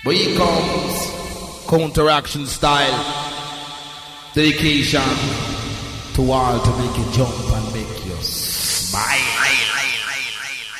But here comes counteraction style. Dedication to all to make it jump.